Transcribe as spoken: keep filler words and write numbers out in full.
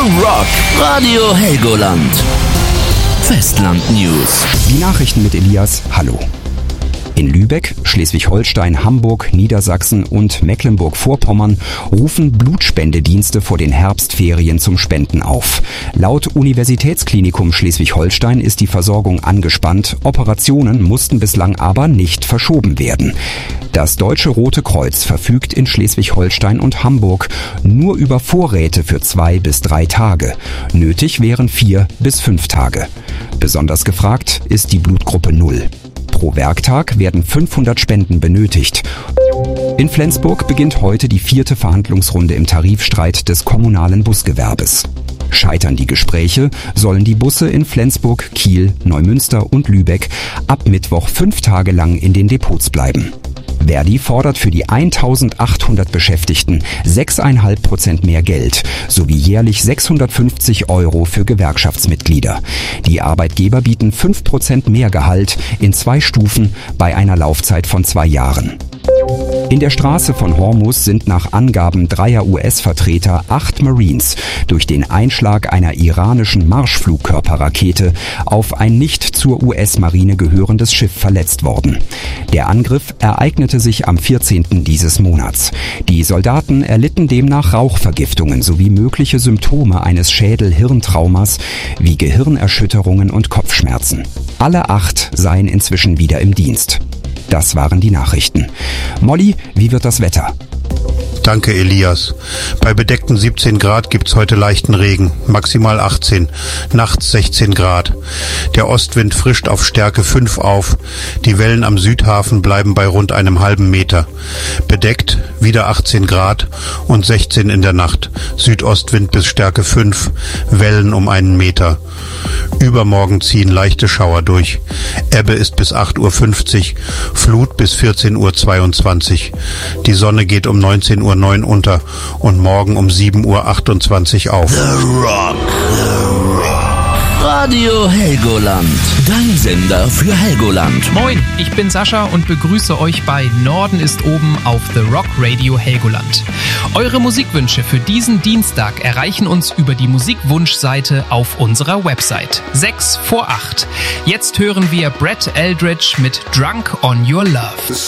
Rock Radio Helgoland. Festland News. Die Nachrichten mit Elias. Hallo. In Lübeck, Schleswig-Holstein, Hamburg, Niedersachsen und Mecklenburg-Vorpommern rufen Blutspendedienste vor den Herbstferien zum Spenden auf. Laut Universitätsklinikum Schleswig-Holstein ist die Versorgung angespannt, Operationen mussten bislang aber nicht verschoben werden. Das Deutsche Rote Kreuz verfügt in Schleswig-Holstein und Hamburg nur über Vorräte für zwei bis drei Tage. Nötig wären vier bis fünf Tage. Besonders gefragt ist die Blutgruppe null. Pro Werktag werden fünfhundert Spenden benötigt. In Flensburg beginnt heute die vierte Verhandlungsrunde im Tarifstreit des kommunalen Busgewerbes. Scheitern die Gespräche, sollen die Busse in Flensburg, Kiel, Neumünster und Lübeck ab Mittwoch fünf Tage lang in den Depots bleiben. Verdi fordert für die eintausendachthundert Beschäftigten sechs Komma fünf Prozent mehr Geld sowie jährlich sechshundertfünfzig Euro für Gewerkschaftsmitglieder. Die Arbeitgeber bieten fünf Prozent mehr Gehalt in zwei Stufen bei einer Laufzeit von zwei Jahren. In der Straße von Hormuz sind nach Angaben dreier U S-Vertreter acht Marines durch den Einschlag einer iranischen Marschflugkörperrakete auf ein nicht zur U S-Marine gehörendes Schiff verletzt worden. Der Angriff ereignete sich am vierzehnten dieses Monats. Die Soldaten erlitten demnach Rauchvergiftungen sowie mögliche Symptome eines Schädel-Hirntraumas wie Gehirnerschütterungen und Kopfschmerzen. Alle acht seien inzwischen wieder im Dienst. Das waren die Nachrichten. Molly, wie wird das Wetter? Danke, Elias. Bei bedeckten siebzehn Grad gibt's heute leichten Regen, maximal achtzehn, nachts sechzehn Grad. Der Ostwind frischt auf Stärke fünf auf. Die Wellen am Südhafen bleiben bei rund einem halben Meter. Bedeckt wieder achtzehn Grad und sechzehn in der Nacht. Südostwind bis Stärke fünf, Wellen um einen Meter. Übermorgen ziehen leichte Schauer durch. Ebbe ist bis acht Uhr fünfzig, Flut bis vierzehn Uhr zweiundzwanzig. Die Sonne geht um neunzehn Uhr neun unter und morgen um sieben Uhr achtundzwanzig auf. The Rock, The Rock. Radio Helgoland, dein Sender für Helgoland. Moin, ich bin Sascha und begrüße euch bei Norden ist oben auf The Rock Radio Helgoland. Eure Musikwünsche für diesen Dienstag erreichen uns über die Musikwunschseite auf unserer Website. sechs vor acht. Jetzt hören wir Brett Eldridge mit Drunk on Your Love.